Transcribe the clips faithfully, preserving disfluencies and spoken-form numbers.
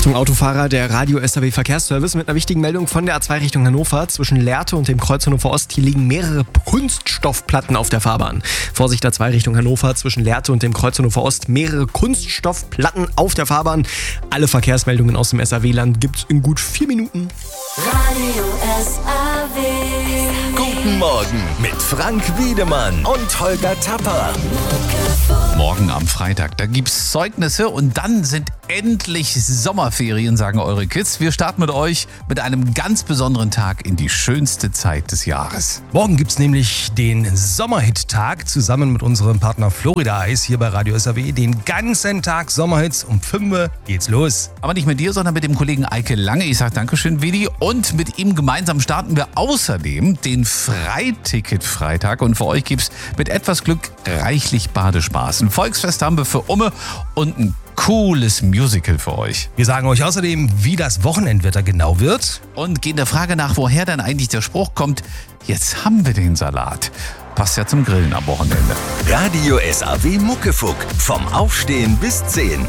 Achtung Autofahrer, der Radio-S A W Verkehrsservice mit einer wichtigen Meldung von der A zwei Richtung Hannover. Zwischen Lehrte und dem Kreuz Hannover Ost, hier liegen mehrere Kunststoffplatten auf der Fahrbahn. Vorsicht, A zwei Richtung Hannover, zwischen Lehrte und dem Kreuz Hannover Ost, mehrere Kunststoffplatten auf der Fahrbahn. Alle Verkehrsmeldungen aus dem S A W-Land gibt's in gut vier Minuten. Radio S A W. Guten Morgen mit Frank Wiedemann und Holger Tapper. Morgen am Freitag, da gibt's Zeugnisse und dann sind endlich Sommerferien, sagen eure Kids. Wir starten mit euch mit einem ganz besonderen Tag in die schönste Zeit des Jahres. Morgen gibt's nämlich den Sommerhit-Tag zusammen mit unserem Partner Florida Eis hier bei Radio S A W. Den ganzen Tag Sommerhits, um fünf Uhr geht's los. Aber nicht mit dir, sondern mit dem Kollegen Eike Lange. Ich sag Dankeschön, Vidi. Und mit ihm gemeinsam starten wir außerdem den Freiticket-Freitag. Und für euch gibt's mit etwas Glück reichlich Badespaß. Ein Volksfest haben wir für Umme und ein cooles Musical für euch. Wir sagen euch außerdem, wie das Wochenendwetter genau wird. Und gehen der Frage nach, woher dann eigentlich der Spruch kommt, jetzt haben wir den Salat. Passt ja zum Grillen am Wochenende. Radio S A W Muckefuck. Vom Aufstehen bis zehn.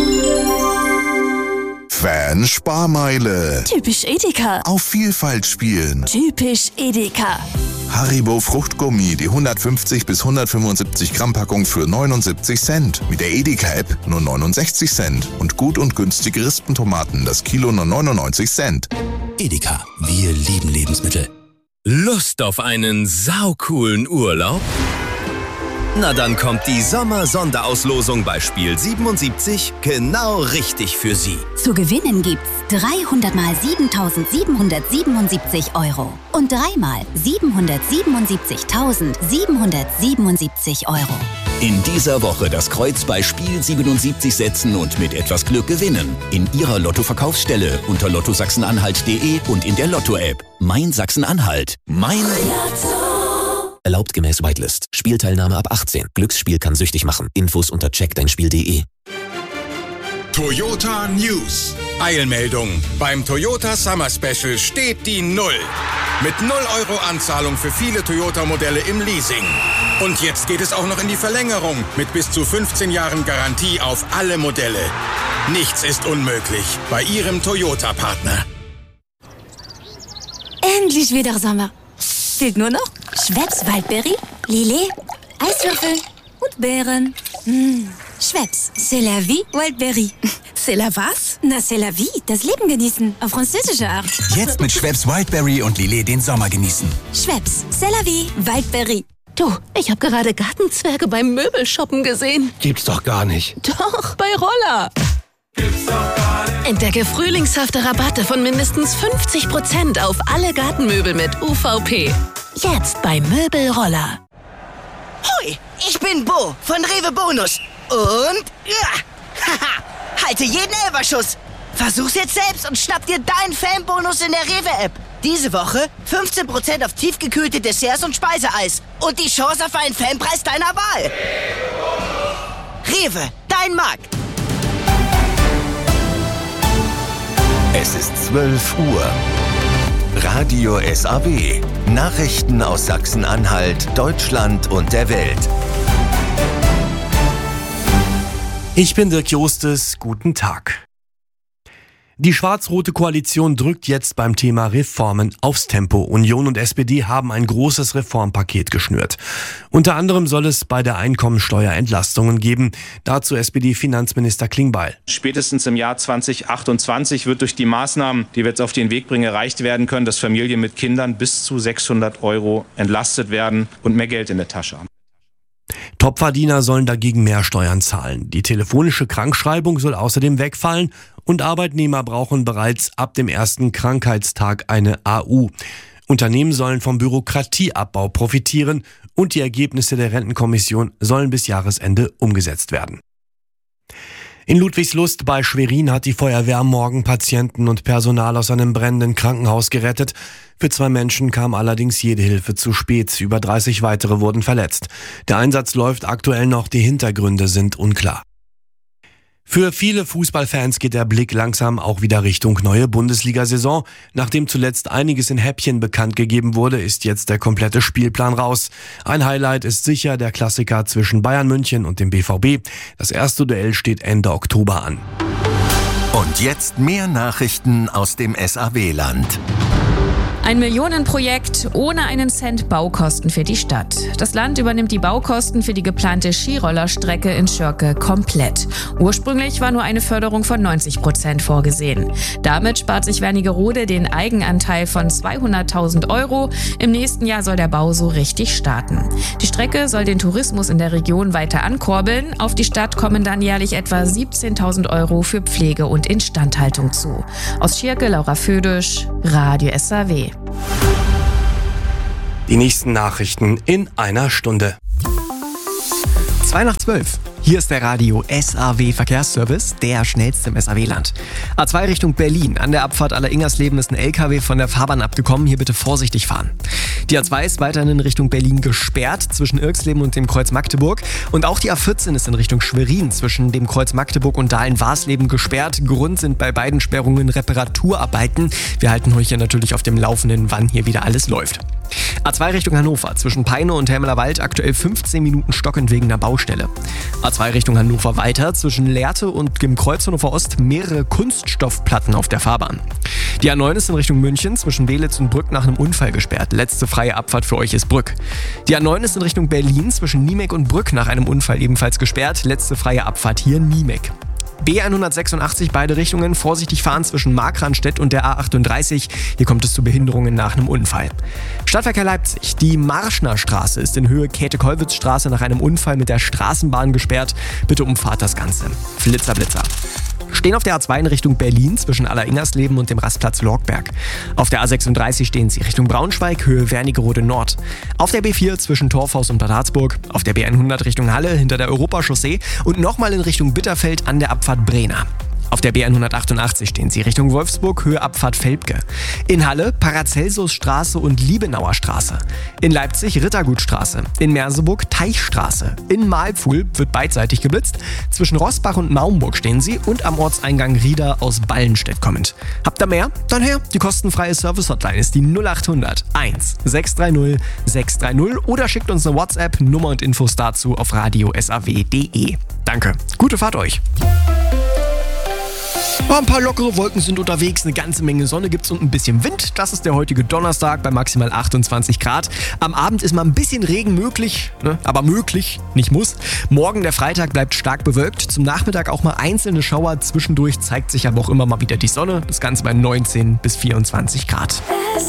Fan-Sparmeile. Typisch Edeka. Auf Vielfalt spielen. Typisch Edeka. Haribo Fruchtgummi, die hundertfünfzig bis hundertfünfundsiebzig Gramm Packung für neunundsiebzig Cent. Mit der Edeka-App nur neunundsechzig Cent. Und gut und günstige Rispentomaten, das Kilo nur neunundneunzig Cent. Edeka, wir lieben Lebensmittel. Lust auf einen saucoolen Urlaub? Na dann kommt die Sommer-Sonderauslosung bei Spiel siebenundsiebzig genau richtig für Sie. Zu gewinnen gibt's dreihundert mal siebentausendsiebenhundertsiebenundsiebzig Euro und dreimal siebenhundertsiebenundsiebzigtausendsiebenhundertsiebenundsiebzig Euro. In dieser Woche das Kreuz bei Spiel siebenundsiebzig setzen und mit etwas Glück gewinnen. In Ihrer Lotto-Verkaufsstelle unter lotto sachsen-anhalt punkt de und in der Lotto-App. Mein Sachsen-Anhalt. Mein Lotto. Erlaubt gemäß Whitelist. Spielteilnahme ab achtzehn. Glücksspiel kann süchtig machen. Infos unter check dein spiel punkt de. Toyota News. Eilmeldung. Beim Toyota Summer Special steht die Null. Mit null Euro Anzahlung für viele Toyota-Modelle im Leasing. Und jetzt geht es auch noch in die Verlängerung mit bis zu fünfzehn Jahren Garantie auf alle Modelle. Nichts ist unmöglich bei Ihrem Toyota-Partner. Endlich wieder Sommer. Fehlt nur noch Schweppes Waldbeere, Lillet, Eiswürfel und Beeren. Mmh. Schweppes, c'est la vie, Wildberry. C'est la was? Na, c'est la vie, das Leben genießen, auf französische Art. Jetzt mit Schweppes Wildberry und Lillet den Sommer genießen. Schweppes, c'est la vie, Wildberry. Du, ich habe gerade Gartenzwerge beim Möbelshoppen gesehen. Gibt's doch gar nicht. Doch, bei Roller. Gibt's doch gar nicht. Entdecke frühlingshafte Rabatte von mindestens fünfzig Prozent auf alle Gartenmöbel mit U V P. Jetzt bei Möbel Roller. Hoi, ich bin Bo von Rewe Bonus. Und ja, haha, halte jeden Elferschuss. Versuch's jetzt selbst und schnapp dir deinen Fanbonus in der Rewe-App. Diese Woche fünfzehn Prozent auf tiefgekühlte Desserts und Speiseeis. Und die Chance auf einen Fanpreis deiner Wahl. Rewe, dein Markt. Es ist zwölf Uhr. Radio S A W. Nachrichten aus Sachsen-Anhalt, Deutschland und der Welt. Ich bin Dirk Jostes, guten Tag. Die schwarz-rote Koalition drückt jetzt beim Thema Reformen aufs Tempo. Union und S P D haben ein großes Reformpaket geschnürt. Unter anderem soll es bei der Einkommensteuer Entlastungen geben. Dazu S P D-Finanzminister Klingbeil. Spätestens im Jahr zwanzig achtundzwanzig wird durch die Maßnahmen, die wir jetzt auf den Weg bringen, erreicht werden können, dass Familien mit Kindern bis zu sechshundert Euro entlastet werden und mehr Geld in der Tasche haben. Topverdiener sollen dagegen mehr Steuern zahlen. Die telefonische Krankschreibung soll außerdem wegfallen und Arbeitnehmer brauchen bereits ab dem ersten Krankheitstag eine A U. Unternehmen sollen vom Bürokratieabbau profitieren und die Ergebnisse der Rentenkommission sollen bis Jahresende umgesetzt werden. In Ludwigslust bei Schwerin hat die Feuerwehr am Morgen Patienten und Personal aus einem brennenden Krankenhaus gerettet. Für zwei Menschen kam allerdings jede Hilfe zu spät. Über dreißig weitere wurden verletzt. Der Einsatz läuft aktuell noch, die Hintergründe sind unklar. Für viele Fußballfans geht der Blick langsam auch wieder Richtung neue Bundesliga-Saison. Nachdem zuletzt einiges in Häppchen bekannt gegeben wurde, ist jetzt der komplette Spielplan raus. Ein Highlight ist sicher der Klassiker zwischen Bayern München und dem B V B. Das erste Duell steht Ende Oktober an. Und jetzt mehr Nachrichten aus dem S A W-Land. Ein Millionenprojekt ohne einen Cent Baukosten für die Stadt. Das Land übernimmt die Baukosten für die geplante Skirollerstrecke in Schörke komplett. Ursprünglich war nur eine Förderung von neunzig Prozent vorgesehen. Damit spart sich Wernigerode den Eigenanteil von zweihunderttausend Euro. Im nächsten Jahr soll der Bau so richtig starten. Die Strecke soll den Tourismus in der Region weiter ankurbeln. Auf die Stadt kommen dann jährlich etwa siebzehntausend Euro für Pflege und Instandhaltung zu. Aus Schierke, Laura Födisch, Radio S A W. Die nächsten Nachrichten in einer Stunde. zwei nach zwölf. Hier ist der Radio S A W Verkehrsservice, der schnellste im S A W-Land. A zwei Richtung Berlin. An der Abfahrt Aller-Ingersleben ist ein L K W von der Fahrbahn abgekommen. Hier bitte vorsichtig fahren. Die A zwei ist weiterhin in Richtung Berlin gesperrt, zwischen Irxleben und dem Kreuz Magdeburg. Und auch die A vierzehn ist in Richtung Schwerin, zwischen dem Kreuz Magdeburg und Dahlen-Warsleben gesperrt. Grund sind bei beiden Sperrungen Reparaturarbeiten. Wir halten euch hier natürlich auf dem Laufenden, wann hier wieder alles läuft. A zwei Richtung Hannover, zwischen Peine und Helmelerwald aktuell fünfzehn Minuten stockend wegen einer Baustelle. A zwei Richtung Hannover weiter, zwischen Lehrte und dem Kreuz Hannover Ost mehrere Kunststoffplatten auf der Fahrbahn. Die A neun ist in Richtung München, zwischen Belitz und Brück nach einem Unfall gesperrt. Letzte freie Abfahrt für euch ist Brück. Die A neun ist in Richtung Berlin, zwischen Niemek und Brück nach einem Unfall ebenfalls gesperrt. Letzte freie Abfahrt hier Niemek. B hundertsechsundachtzig beide Richtungen, vorsichtig fahren zwischen Markranstädt und der A achtunddreißig. Hier kommt es zu Behinderungen nach einem Unfall. Stadtverkehr Leipzig. Die Marschner Straße ist in Höhe Käthe-Kollwitz-Straße nach einem Unfall mit der Straßenbahn gesperrt. Bitte umfahrt das Ganze. Flitzer, Blitzer. Stehen auf der A zwei in Richtung Berlin zwischen Aller-Ingersleben und dem Rastplatz Lorgberg. Auf der A sechsunddreißig stehen sie Richtung Braunschweig, Höhe Wernigerode Nord. Auf der B vier zwischen Torfhaus und Bad Harzburg. Auf der B hundert Richtung Halle hinter der Europachaussee und nochmal in Richtung Bitterfeld an der Abfahrt Brena. Auf der B hundertachtundachtzig stehen sie Richtung Wolfsburg, Höhe Abfahrt Velpke. In Halle Paracelsusstraße und Liebenauer Straße. In Leipzig Rittergutstraße. In Merseburg Teichstraße. In Mahlpfuhl wird beidseitig geblitzt. Zwischen Rossbach und Naumburg stehen sie und am Ortseingang Rieder aus Ballenstedt kommend. Habt ihr mehr? Dann her. Die kostenfreie Service-Hotline ist die null achthundert eins sechs drei null sechs drei null oder schickt uns eine WhatsApp, Nummer und Infos dazu auf radio s a w punkt d e. Danke. Gute Fahrt euch. Ein paar lockere Wolken sind unterwegs, eine ganze Menge Sonne gibt's und ein bisschen Wind. Das ist der heutige Donnerstag bei maximal achtundzwanzig Grad. Am Abend ist mal ein bisschen Regen möglich, ne? Aber möglich, nicht muss. Morgen, der Freitag, bleibt stark bewölkt. Zum Nachmittag auch mal einzelne Schauer. Zwischendurch zeigt sich aber auch immer mal wieder die Sonne. Das Ganze bei neunzehn bis vierundzwanzig Grad.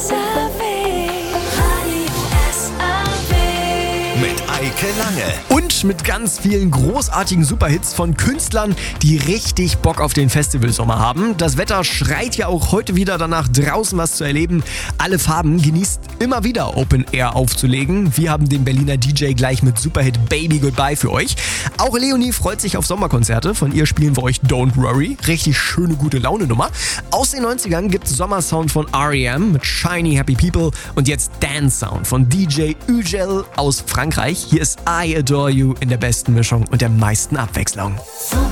Mit Eike Lange. Und mit ganz vielen großartigen Superhits von Künstlern, die richtig Bock auf den Festivalsommer haben. Das Wetter schreit ja auch heute wieder danach, draußen was zu erleben. Alle Farben genießt immer wieder Open Air aufzulegen. Wir haben den Berliner D J gleich mit Superhit Baby Goodbye für euch. Auch Leonie freut sich auf Sommerkonzerte. Von ihr spielen wir euch Don't Worry. Richtig schöne, gute Laune-Nummer. Aus den neunzigern gibt's Sommersound von R E M mit Shiny Happy People. Und jetzt Dance Sound von D J Ugel aus Frankreich. Hier ist I Adore You in der besten Mischung und der meisten Abwechslung.